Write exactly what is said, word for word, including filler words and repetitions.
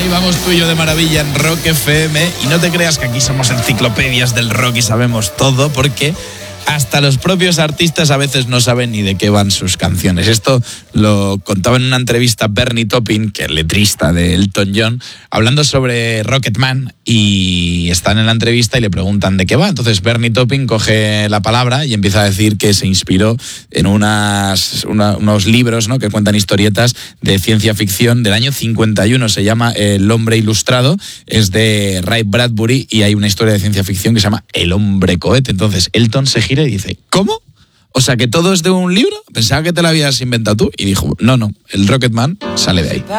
Ahí vamos tú y yo de maravilla en Rock F M. Y no te creas que aquí somos enciclopedias del rock y sabemos todo, porque hasta los propios artistas a veces no saben ni de qué van sus canciones. Esto lo contaba en una entrevista Bernie Taupin, que es letrista de Elton John, hablando sobre Rocketman, y están en la entrevista y le preguntan de qué va. Entonces Bernie Taupin coge la palabra y empieza a decir que se inspiró en unas, una, unos libros, ¿no?, que cuentan historietas de ciencia ficción del año cincuenta y uno. Se llama El hombre ilustrado, es de Ray Bradbury, y hay una historia de ciencia ficción que se llama El hombre cohete. Entonces Elton se gira y dice, ¿cómo? O sea, ¿que todo es de un libro? Pensaba que te lo habías inventado tú. Y dijo, no, no, el Rocketman sale de ahí.